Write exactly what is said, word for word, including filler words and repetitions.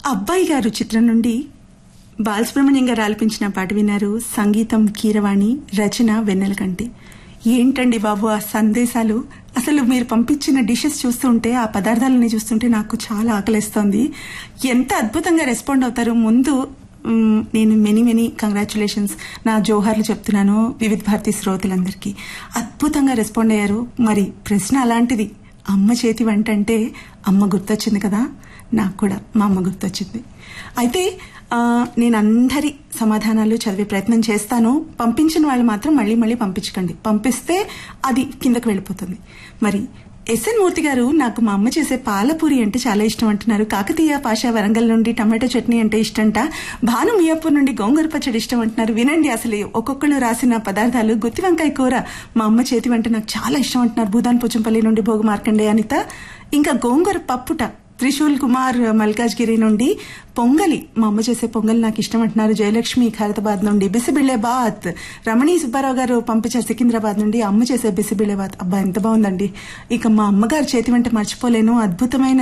అబ్బాయి గారు చిత్రం నుండి బాలసుబ్రహ్మణ్యం గారు ఆలపించిన పాట విన్నారు. సంగీతం కీరవాణి, రచన వెన్నెలకంటి. ఏంటండి బాబు ఆ సందేశాలు! అసలు మీరు పంపించిన డిషెస్ చూస్తుంటే, ఆ పదార్థాలని చూస్తుంటే నాకు చాలా ఆకలిస్తోంది. ఎంత అద్భుతంగా రెస్పాండ్ అవుతారు. ముందు నేను మెనీ మెనీ కంగ్రాచులేషన్స్, నా జోహార్లు చెప్తున్నాను వివిధ భారతి శ్రోతలందరికీ. అద్భుతంగా రెస్పాండ్ అయ్యారు. మరి ప్రశ్న అలాంటిది, అమ్మ చేతి వంట అంటే అమ్మ గుర్తొచ్చింది కదా. నాకు కూడా మా అమ్మ గుర్తొచ్చింది. అయితే నేను అందరి సమాధానాలు చదివే ప్రయత్నం చేస్తాను. పంపించిన వాళ్ళు మాత్రం మళ్ళీ మళ్ళీ పంపించకండి. పంపిస్తే అది కిందకు వెళ్ళిపోతుంది. మరి ఎస్ఎన్ మూర్తి గారు, నాకు మా అమ్మ చేసే పాలపూరి అంటే చాలా ఇష్టం అంటున్నారు. కాకతీయ పాషా వరంగల్ నుండి టమాటో చట్నీ అంటే ఇష్టంట. భాను మియాపూర్ నుండి గోంగూర పచ్చడి ఇష్టం అంటున్నారు. వినండి అసలు ఒక్కొక్కళ్ళు రాసిన పదార్థాలు. గుత్తి వంకాయ కూర మా అమ్మ చేతి వంట నాకు చాలా ఇష్టం అంటున్నారు. భూదాన్ పోచంపల్లి నుండి భోగు మార్కండే అనిత. ఇంకా గోంగూర పప్పుట త్రిశూల్ కుమార్ మల్కాజ్గిరి నుండి. పొంగలి, మా అమ్మ చేసే పొంగలి నాకు ఇష్టం అంటున్నారు జయలక్ష్మి ఖైరతాబాద్ నుండి. బిసిబిళ్ళే బాత్ రమణీ సుబ్బారావు గారు పంపించారు సికింద్రాబాద్ నుండి. అమ్మ చేసే బిసిబిళ్ళే బాత్, అబ్బా ఎంత బాగుందండి. ఇక మా అమ్మగారు చేతి వంట మర్చిపోలేను. అద్భుతమైన